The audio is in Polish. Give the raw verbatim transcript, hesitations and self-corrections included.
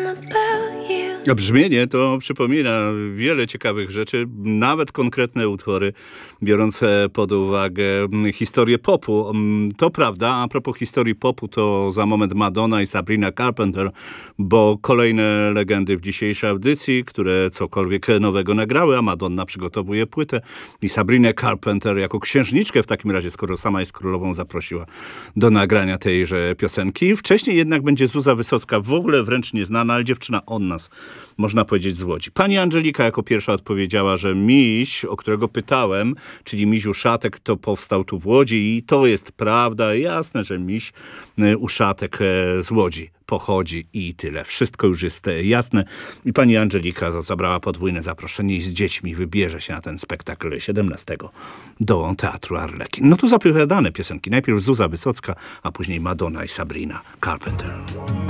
about you. A brzmienie to przypomina wiele ciekawych rzeczy, nawet konkretne utwory, biorące pod uwagę historię popu. To prawda, a propos historii popu, to za moment Madonna i Sabrina Carpenter, bo kolejne legendy w dzisiejszej audycji, które cokolwiek nowego nagrały, a Madonna przygotowuje płytę i Sabrinę Carpenter jako księżniczkę w takim razie, skoro sama jest królową, zaprosiła do nagrania tejże piosenki. Wcześniej jednak będzie Zuza Wysocka, w ogóle wręcz nieznana, ale dziewczyna od nas, można powiedzieć, z Łodzi. Pani Angelika jako pierwsza odpowiedziała, że miś, o którego pytałem, czyli miś Uszatek, to powstał tu w Łodzi i to jest prawda. Jasne, że miś Uszatek z Łodzi pochodzi i tyle. Wszystko już jest jasne. I pani Angelika zabrała podwójne zaproszenie i z dziećmi wybierze się na ten spektakl siedemnastego do Teatru Arlekin. No to zapowiadane piosenki. Najpierw Zuza Wysocka, a później Madonna i Sabrina Carpenter.